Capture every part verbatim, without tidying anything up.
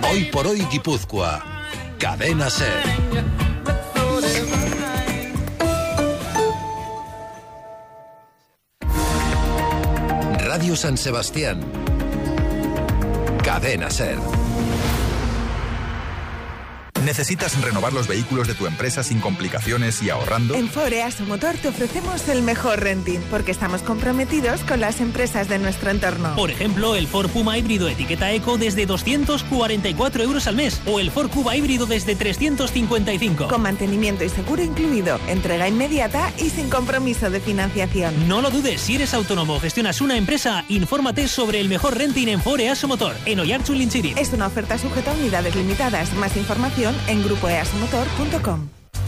Hoy por hoy Guipúzcoa. Cadena SER. Radio San Sebastián. Cadena SER. ¿Necesitas renovar los vehículos de tu empresa sin complicaciones y ahorrando? En Ford Aso Motor te ofrecemos el mejor renting porque estamos comprometidos con las empresas de nuestro entorno. Por ejemplo, el Ford Puma híbrido etiqueta Eco desde doscientos cuarenta y cuatro euros al mes o el Ford Kuga híbrido desde trescientos cincuenta y cinco. Con mantenimiento y seguro incluido, entrega inmediata y sin compromiso de financiación. No lo dudes, si eres autónomo o gestionas una empresa, infórmate sobre el mejor renting en Ford Aso Motor, en Oiartzun Lintxiri. Es una oferta sujeta a unidades limitadas. Más información en grupo easomotor punto com.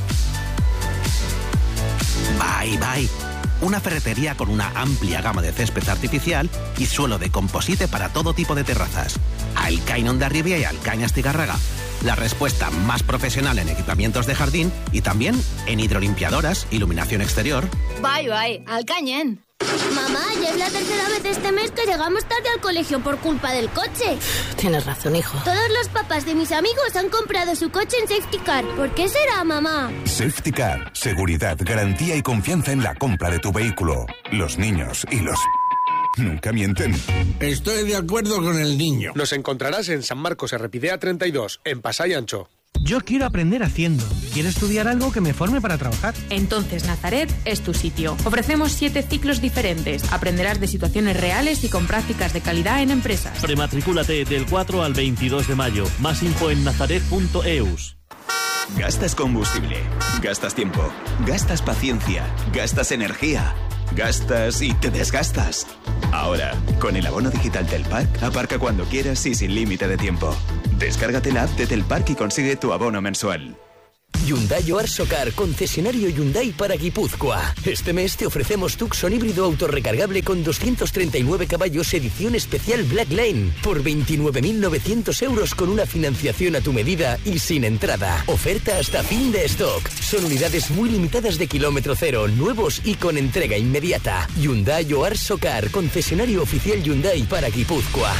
Bye Bye, una ferretería con una amplia gama de césped artificial y suelo de composite para todo tipo de terrazas. Alcain Hondarribia y Alcain Astigarraga, la respuesta más profesional en equipamientos de jardín y también en hidrolimpiadoras, iluminación exterior. Bye Bye, Alcañen. Mamá, ya es la tercera vez este mes que llegamos tarde al colegio por culpa del coche. Tienes razón, hijo. Todos los papás de mis amigos han comprado su coche en Safety Car. ¿Por qué será, mamá? Safety Car. Seguridad, garantía y confianza en la compra de tu vehículo. Los niños y los... nunca mienten. Estoy de acuerdo con el niño. Nos encontrarás en San Marcos Errepidea treinta y dos, en Pasai Ancho. Yo quiero aprender haciendo. Quiero estudiar algo que me forme para trabajar. Entonces Nazaret es tu sitio. Ofrecemos siete ciclos diferentes. Aprenderás de situaciones reales y con prácticas de calidad en empresas. Prematricúlate del cuatro al veintidós de mayo. Más info en nazaret punto eus. Gastas combustible, gastas tiempo, gastas paciencia, gastas energía, gastas y te desgastas. Ahora, con el abono digital Telpark, aparca cuando quieras y sin límite de tiempo. Descárgate la app de Telpark y consigue tu abono mensual. Hyundai Oarsocar, concesionario Hyundai para Guipúzcoa. Este mes te ofrecemos Tucson híbrido autorrecargable con doscientos treinta y nueve caballos edición especial Black Lane por veintinueve mil novecientos euros con una financiación a tu medida y sin entrada. Oferta hasta fin de stock. Son unidades muy limitadas de kilómetro cero, nuevos y con entrega inmediata. Hyundai Oarsocar, concesionario oficial Hyundai para Guipúzcoa.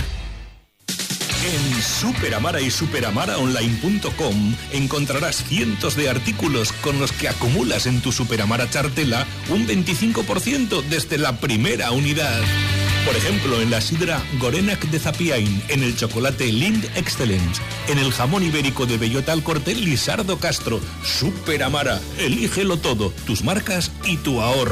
En Superamara y superamara online punto com encontrarás cientos de artículos con los que acumulas en tu Superamara Chartela un veinticinco por ciento desde la primera unidad. Por ejemplo, en la sidra Gorenac de Zapiain, en el chocolate Lind Excellence, en el jamón ibérico de bellota al corte Lisardo Castro. Superamara, elígelo todo, tus marcas y tu ahorro.